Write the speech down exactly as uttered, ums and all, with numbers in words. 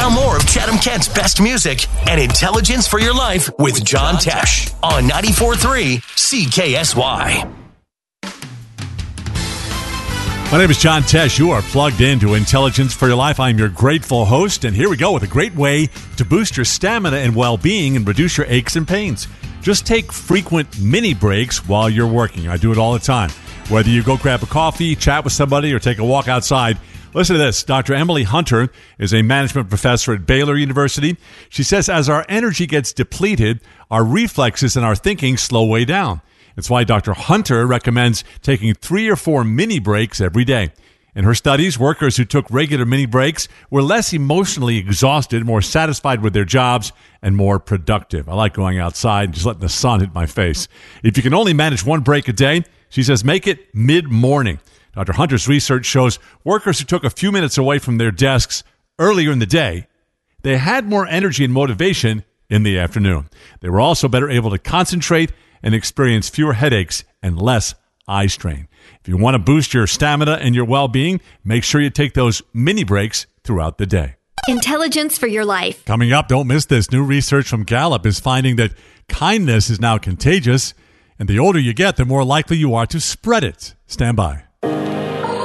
Now more of Chatham-Kent's best music and intelligence for your life with John Tesh on ninety-four point three C K S Y. My name is John Tesh. You are plugged into Intelligence for Your Life. I'm your grateful host, and here we go with a great way to boost your stamina and well-being and reduce your aches and pains. Just take frequent mini breaks while you're working. I do it all the time. Whether you go grab a coffee, chat with somebody, or take a walk outside, listen to this. Doctor Emily Hunter is a management professor at Baylor University. She says as our energy gets depleted, our reflexes and our thinking slow way down. That's why Doctor Hunter recommends taking three or four mini breaks every day. In her studies, workers who took regular mini breaks were less emotionally exhausted, more satisfied with their jobs, and more productive. I like going outside and just letting the sun hit my face. If you can only manage one break a day, she says make it mid-morning. Doctor Hunter's research shows workers who took a few minutes away from their desks earlier in the day, they had more energy and motivation in the afternoon. They were also better able to concentrate and experience fewer headaches and less eye strain. If you want to boost your stamina and your well-being, make sure you take those mini breaks throughout the day. Intelligence for your life. Coming up, don't miss this. New research from Gallup is finding that kindness is now contagious, and the older you get, the more likely you are to spread it. Stand by.